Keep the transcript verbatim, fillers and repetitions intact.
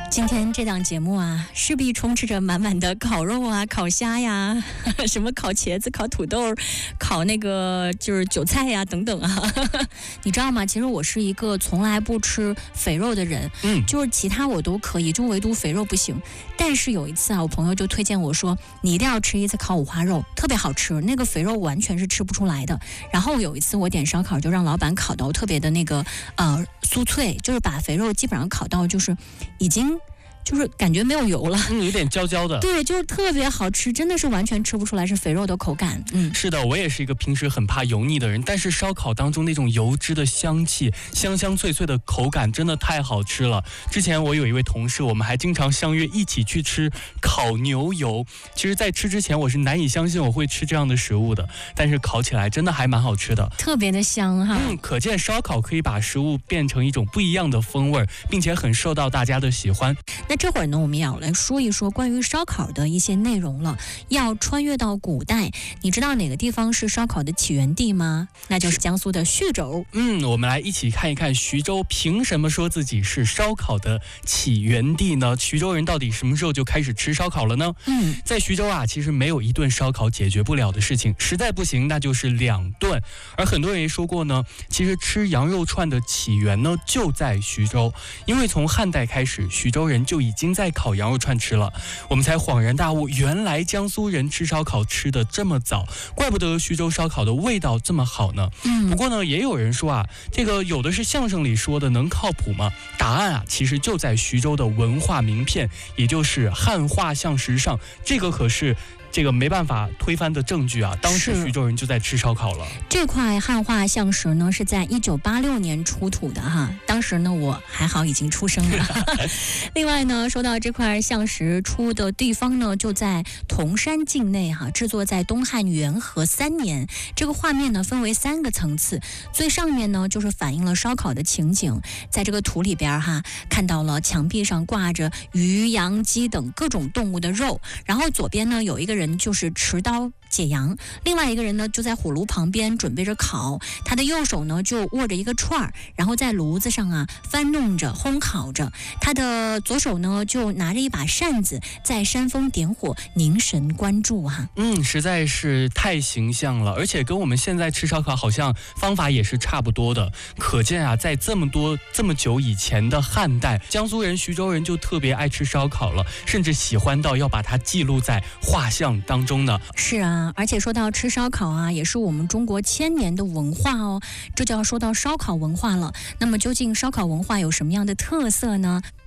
今天这档节目啊，势必充斥着满满的烤肉啊、烤虾呀、什么烤茄子、烤土豆、烤那个就是韭菜呀等等啊。你知道吗？其实我是一个从来不吃肥肉的人，嗯，就是其他我都可以，就唯独肥肉不行。但是有一次啊，我朋友就推荐我说，你一定要吃一次烤五花肉，特别好吃，那个肥肉完全是吃不出来的。然后有一次我点烧烤，就让老板烤到特别的那个呃酥脆，就是把肥肉基本上烤到就是已经。就是感觉没有油了， 嗯，有点焦焦的， 对，就是特别好吃，真的是完全吃不出来是肥肉的口感。嗯， 是的，我也是一个平时很怕油腻的人，但是烧烤当中那种油脂的香气，香香脆脆的口感真的太好吃了。之前我有一位同事，我们还经常相约一起去吃烤牛油。其实在吃之前我是难以相信我会吃这样的食物的，但是烤起来真的还蛮好吃的， 特别的香哈。 嗯，可见烧烤可以把食物变成一种不一样的风味，并且很受到大家的喜欢。 那这会儿呢，我们也要来说一说关于烧烤的一些内容了。要穿越到古代，你知道哪个地方是烧烤的起源地吗？那就是江苏的徐州。 嗯，我们来一起看一看徐州凭什么说自己是烧烤的起源地呢？徐州人到底什么时候就开始吃烧烤了呢？嗯，在徐州啊，其实没有一顿烧烤解决不了的事情，实在不行那就是两顿。而很多人也说过呢，其实吃羊肉串的起源呢就在徐州，因为从汉代开始，徐州人就已经在烤羊肉串吃了，我们才恍然大悟，原来江苏人吃烧烤吃的这么早，怪不得徐州烧烤的味道这么好呢。嗯，不过呢，也有人说啊，这个有的是相声里说的，能靠谱吗？答案啊，其实就在徐州的文化名片，也就是汉画像石上，这个可是。这个没办法推翻的证据啊！当时徐州人就在吃烧烤了。 这块汉画像石呢，是在一九八六年出土的哈。当时呢，我还好已经出生了。另外呢，说到这块像石出的地方呢，就在铜山境内哈，制作在东汉元和三年。这个画面呢，分为三个层次，最上面呢就是反映了烧烤的情景，在这个图里边哈，看到了墙壁上挂着鱼、羊、鸡等各种动物的肉，然后左边呢有一个人就是持刀解羊，另外一个人呢就在火炉旁边准备着烤，他的右手呢就握着一个串儿，然后在炉子上啊翻弄着烘烤着，他的左手呢就拿着一把扇子在煽风点火，凝神关注哈、啊。 嗯，实在是太形象了，而且跟我们现在吃烧烤好像方法也是差不多的，可见啊，在这么多这么久以前的汉代，江苏人、徐州人就特别爱吃烧烤了，甚至喜欢到要把它记录在画像当中呢。 是啊，而且说到吃烧烤啊，也是我们中国千年的文化哦，这就要说到烧烤文化了。那么究竟烧烤文化有什么样的特色呢？